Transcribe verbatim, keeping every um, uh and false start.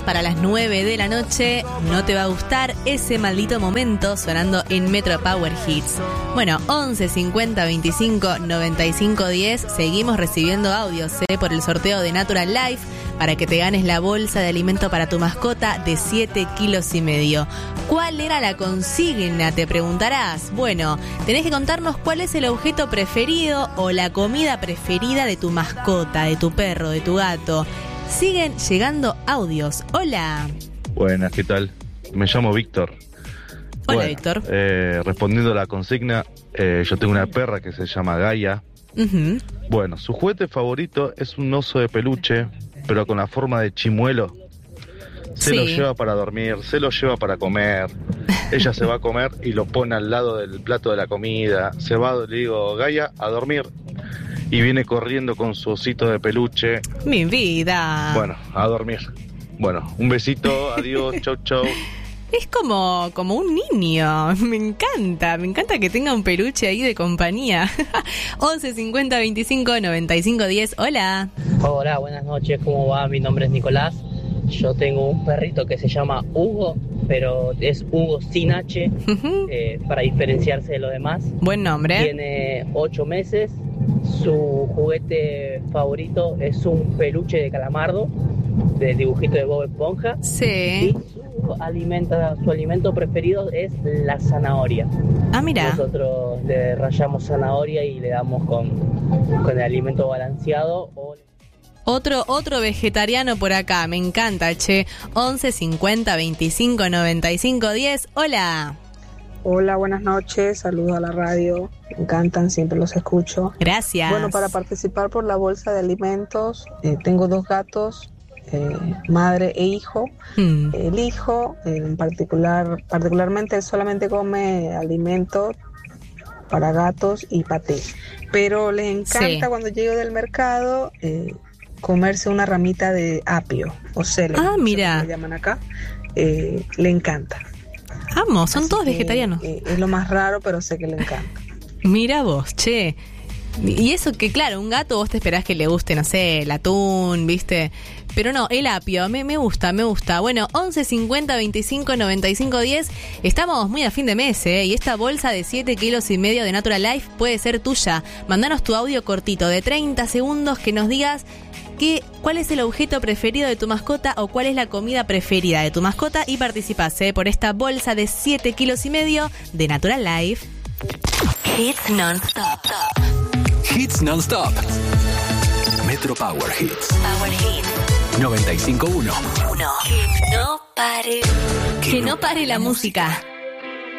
Para las nueve de la noche, no te va a gustar ese maldito momento sonando en Metro Power Hits. Bueno, once cincuenta veinticinco noventa y cinco diez, seguimos recibiendo audios ¿eh? por el sorteo de Natural Life para que te ganes la bolsa de alimento para tu mascota de siete kilos y medio. ¿Cuál era la consigna? Te preguntarás. Bueno, tenés que contarnos cuál es el objeto preferido o la comida preferida de tu mascota, de tu perro, de tu gato. Siguen llegando audios. Hola. Buenas, ¿qué tal? Me llamo Víctor. Hola, bueno, Víctor. Eh, respondiendo a la consigna, eh, yo tengo una perra que se llama Gaia. Uh-huh. Bueno, su juguete favorito es un oso de peluche, pero con la forma de chimuelo. Se sí. lo lleva para dormir, se lo lleva para comer. Ella se va a comer y lo pone al lado del plato de la comida. Se va, le digo, Gaia, a dormir. Y viene corriendo con su osito de peluche. Mi vida. Bueno, a dormir. Bueno, un besito, adiós, chau, chau. Es como, como un niño. Me encanta, me encanta que tenga un peluche ahí de compañía. once cincuenta veinticinco noventa y cinco diez, hola. Hola, buenas noches, ¿cómo va? Mi nombre es Nicolás. Yo tengo un perrito que se llama Hugo, pero es Hugo sin H, uh-huh. eh, para diferenciarse de los demás. Buen nombre. Tiene ocho meses. Su juguete favorito es un peluche de calamardo, del dibujito de Bob Esponja. Sí. Y su, alimenta, su alimento preferido es la zanahoria. Ah, mira. Nosotros le rallamos zanahoria y le damos con, con el alimento balanceado. O... Otro, otro vegetariano por acá, me encanta, che. once cincuenta veinticinco noventa y cinco diez, hola. Hola, buenas noches, saludos a la radio, me encantan, siempre los escucho. Gracias. Bueno, para participar por la bolsa de alimentos, eh, tengo dos gatos, eh, madre e hijo. Mm. El hijo, eh, en particular, particularmente, él solamente come alimento para gatos y paté, pero le encanta sí. cuando llego del mercado eh, comerse una ramita de apio, o celery, ah, mira. como le llaman acá, eh, le encanta. Amo, son Así todos que, vegetarianos. Eh, es lo más raro, pero sé que le encanta. Mira vos, che. Y eso que, claro, un gato vos te esperás que le guste, no sé, el atún, ¿viste? Pero no, el apio, me, me gusta, me gusta. Bueno, once cincuenta veinticinco noventa y cinco diez, estamos muy a fin de mes, ¿eh? Y esta bolsa de siete kilos y medio de Natural Life puede ser tuya. Mandanos tu audio cortito de treinta segundos que nos digas ¿Qué, ¿cuál es el objeto preferido de tu mascota o cuál es la comida preferida de tu mascota? Y participás ¿eh? por esta bolsa de siete kilos y medio de Natural Life. Hits non-stop. Hits non-stop. Metro Power Hits. Power Hits. noventa y cinco punto uno. Uno. Que no pare. Que, que no pare la música.